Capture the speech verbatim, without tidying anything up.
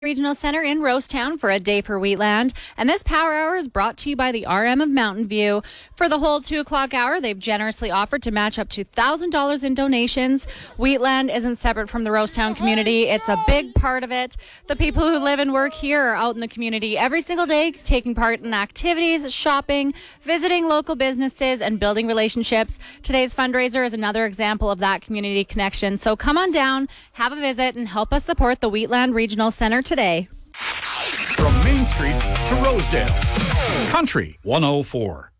Regional Center in Rosetown for a day for Wheatland. And this Power Hour is brought to you by the R M of Mountain View. For the whole two o'clock hour, they've generously offered to match up to one thousand dollars in donations. Wheatland isn't separate from the Rosetown community. It's a big part of it. The people who live and work here are out in the community every single day, taking part in activities, shopping, visiting local businesses, and building relationships. Today's fundraiser is another example of that community connection. So come on down, have a visit, and help us support the Wheatland Regional Center today. From Main Street to Rosedale, Country one oh four.